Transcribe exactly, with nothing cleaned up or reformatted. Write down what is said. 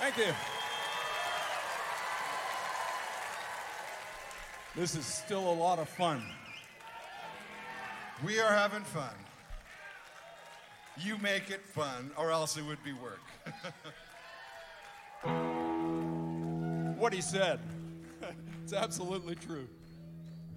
Thank you. This is still a lot of fun. We are having fun. You make it fun, or else it would be work. What he said. It's absolutely true.